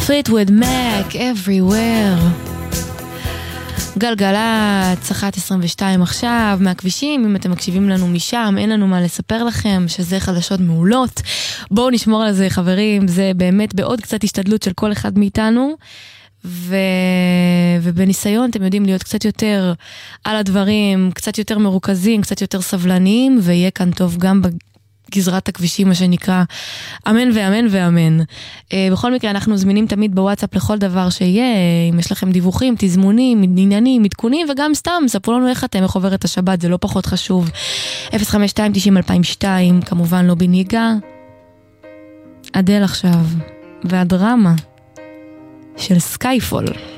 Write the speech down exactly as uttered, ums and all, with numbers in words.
Fleetwood Mac, Everywhere. גלגלת, אחת עשרים ושתיים עכשיו, מהכבישים, אם אתם מקשיבים לנו משם, אין לנו מה לספר לכם, שזה חדשות מעולות. בואו נשמור על זה, חברים, זה באמת בעוד קצת השתדלות של כל אחד מאיתנו, ו... ובניסיון אתם יודעים להיות קצת יותר על הדברים, קצת יותר מרוכזים, קצת יותר סבלניים, ויהיה כאן טוב גם בגזרת הכבישים, מה שנקרא, אמן ואמן ואמן. בכל מקרה, אנחנו זמינים תמיד בוואטסאפ לכל דבר שיהיה, אם יש לכם דיווחים, תזמונים, עניינים, עדכונים, וגם סתם, ספרו לנו איך אתם, איך עוברת השבת, זה לא פחות חשוב. אפס חמש שתיים תשעים אלפיים ושתיים, כמובן לא בנהיגה. אדל עכשיו, והדרמה של סקייפול.